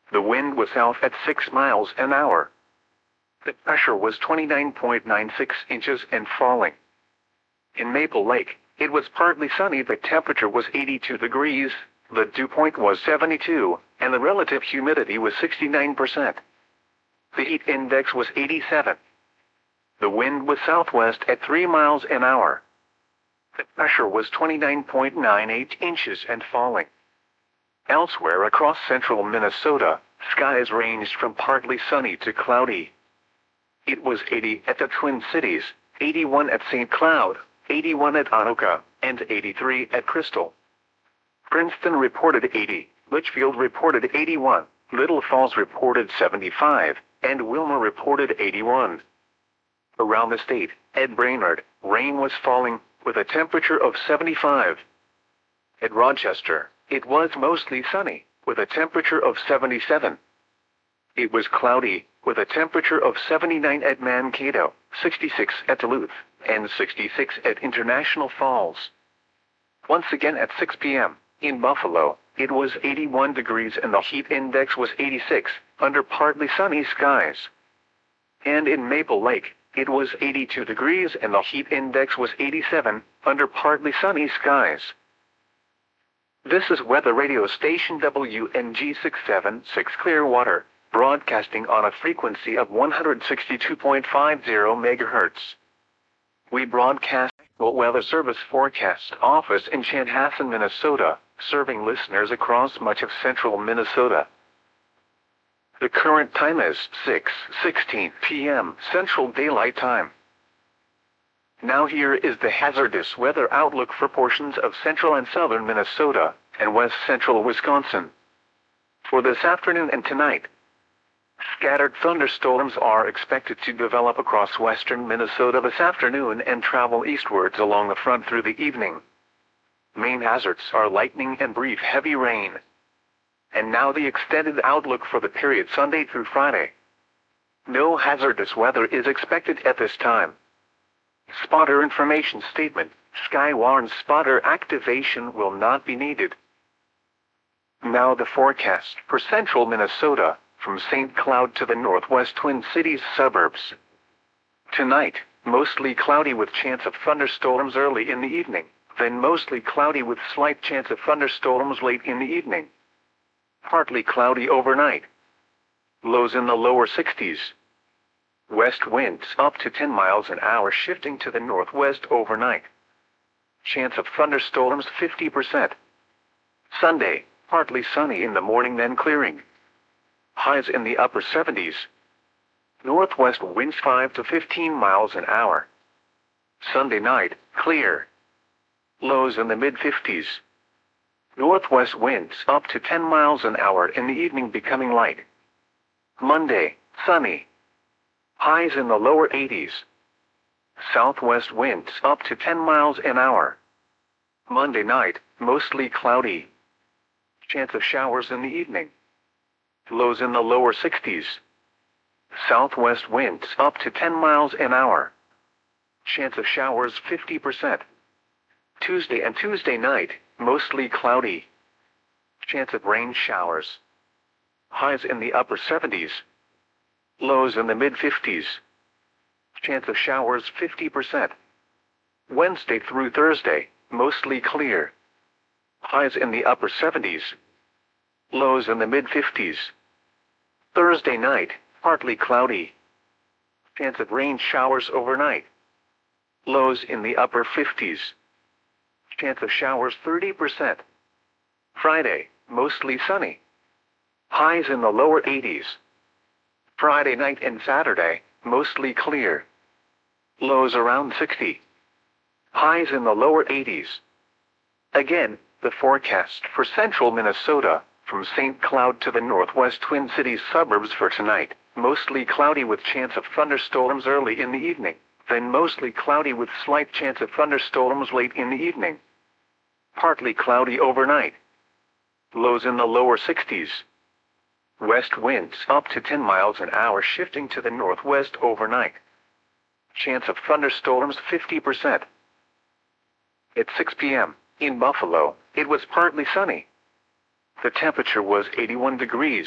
The wind was south at 6 miles an hour. The pressure was 29.96 inches and falling. In Maple Lake, it was partly sunny. The temperature was 82 degrees, the dew point was 72, and the relative humidity was 69%. The heat index was 87. The wind was southwest at 3 miles an hour. The pressure was 29.98 inches and falling. Elsewhere across central Minnesota, skies ranged from partly sunny to cloudy. It was 80 at the Twin Cities, 81 at St. Cloud, 81 at Anoka, and 83 at Crystal. Princeton reported 80, Litchfield reported 81, Little Falls reported 75, and Wilmer reported 81. Around the state, at Brainerd, rain was falling, with a temperature of 75. At Rochester, it was mostly sunny, with a temperature of 77. It was cloudy, with a temperature of 79 at Mankato, 66 at Duluth, and 66 at International Falls. Once again at 6 p.m., in Buffalo, it was 81 degrees and the heat index was 86, under partly sunny skies. And in Maple Lake, it was 82 degrees and the heat index was 87, under partly sunny skies. This is weather radio station WNG 676 Clearwater, broadcasting on a frequency of 162.50 MHz. We broadcast the Weather Service Forecast Office in Chanhassen, Minnesota, serving listeners across much of central Minnesota. The current time is 6:16 p.m. Central Daylight Time. Now here is the hazardous weather outlook for portions of central and southern Minnesota and west central Wisconsin. For this afternoon and tonight, scattered thunderstorms are expected to develop across western Minnesota this afternoon and travel eastwards along the front through the evening. Main hazards are lightning and brief heavy rain. And now the extended outlook for the period Sunday through Friday. No hazardous weather is expected at this time. Spotter information statement: Skywarn spotter activation will not be needed. Now the forecast for central Minnesota, from St. Cloud to the northwest Twin Cities suburbs. Tonight, mostly cloudy with chance of thunderstorms early in the evening, then mostly cloudy with slight chance of thunderstorms late in the evening. Partly cloudy overnight. Lows in the lower 60s. West winds up to 10 miles an hour shifting to the northwest overnight. Chance of thunderstorms 50%. Sunday, partly sunny in the morning then clearing. Highs in the upper 70s. Northwest winds 5 to 15 miles an hour. Sunday night, clear. Lows in the mid-50s. Northwest winds up to 10 miles an hour in the evening becoming light. Monday, sunny. Highs in the lower 80s. Southwest winds up to 10 miles an hour. Monday night, mostly cloudy. Chance of showers in the evening. Lows in the lower 60s. Southwest winds up to 10 miles an hour. Chance of showers 50%. Tuesday and Tuesday night, mostly cloudy. Chance of rain showers. Highs in the upper 70s. Lows in the mid-50s. Chance of showers 50%. Wednesday through Thursday, mostly clear. Highs in the upper 70s. Lows in the mid-50s. Thursday night, partly cloudy. Chance of rain showers overnight. Lows in the upper 50s. Chance of showers 30%. Friday, mostly sunny. Highs in the lower 80s. Friday night and Saturday, mostly clear. Lows around 60. Highs in the lower 80s. Again, the forecast for central Minnesota, from St. Cloud to the northwest Twin Cities suburbs for tonight, mostly cloudy with chance of thunderstorms early in the evening, then mostly cloudy with slight chance of thunderstorms late in the evening. Partly cloudy overnight. Lows in the lower 60s. West winds up to 10 miles an hour shifting to the northwest overnight. Chance of thunderstorms 50%. At 6 p.m., in Buffalo, it was partly sunny. The temperature was 81 degrees.